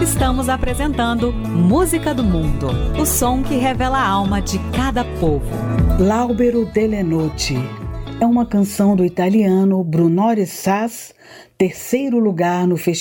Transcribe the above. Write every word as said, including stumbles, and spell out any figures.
Estamos apresentando Música do Mundo, o som que revela a alma de cada povo. L'Albero delle Notti é uma canção do italiano Brunore Sass, terceiro lugar no Festival